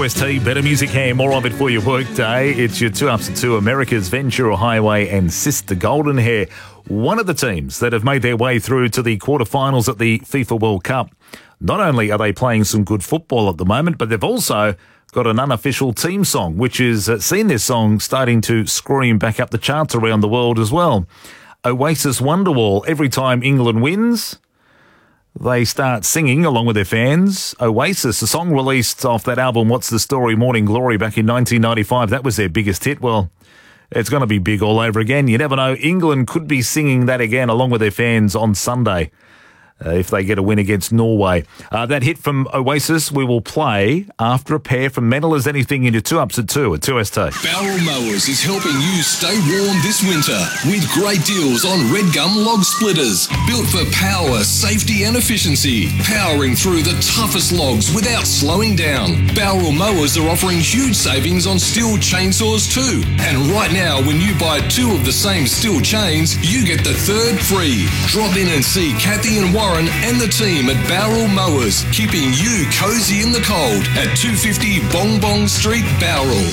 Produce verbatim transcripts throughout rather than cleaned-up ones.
two S T, better music here, more of it for your workday. It's your two ups and two, America's Ventura Highway and Sister Golden Hair. One of the teams that have made their way through to the quarterfinals at the FIFA World Cup. Not only are they playing some good football at the moment, but they've also got an unofficial team song, which has seen this song starting to scream back up the charts around the world as well. Oasis Wonderwall. Every time England wins, they start singing along with their fans. Oasis, a song released off that album What's the Story, Morning Glory, back in nineteen ninety-five. That was their biggest hit. Well, it's going to be big all over again. You never know. England could be singing that again along with their fans on Sunday. Uh, if they get a win against Norway. Uh, that hit from Oasis we will play after a pair from Mental as Anything into two ups at two at two S T. Barrel Mowers is helping you stay warm this winter with great deals on Red Gum log splitters. Built for power, safety and efficiency. Powering through the toughest logs without slowing down. Barrel Mowers are offering huge savings on steel chainsaws too. And right now, when you buy two of the same steel chains, you get the third free. Drop in and see Kathy and Warren and the team at Barrel Mowers, keeping you cozy in the cold at two fifty Bong Bong Street, Bowral.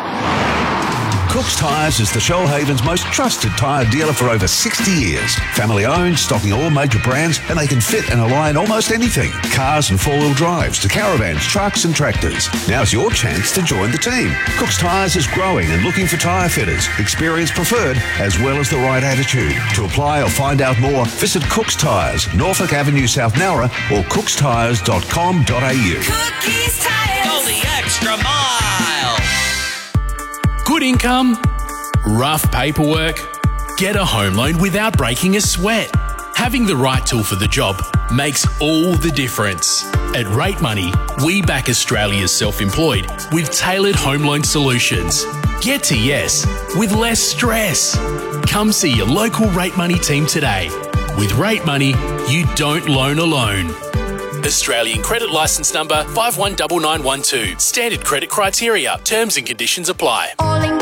Cook's Tyres is the Shoalhaven's most trusted tyre dealer for over sixty years. Family owned, stocking all major brands, and they can fit and align almost anything. Cars and four-wheel drives to caravans, trucks and tractors. Now's your chance to join the team. Cook's Tyres is growing and looking for tyre fitters, experience preferred, as well as the right attitude. To apply or find out more, visit Cook's Tyres, Norfolk Avenue, South Nowra, or cooks tyres dot com dot a u. Cookies Tires. Go the extra mile. Good income, rough paperwork, get a home loan without breaking a sweat. Having the right tool for the job makes all the difference. At Rate Money, we back Australia's self-employed with tailored home loan solutions. Get to yes with less stress. Come see your local Rate Money team today. With Rate Money, you don't loan alone. Australian credit licence number five one nine nine one two. Standard credit criteria. Terms and conditions apply.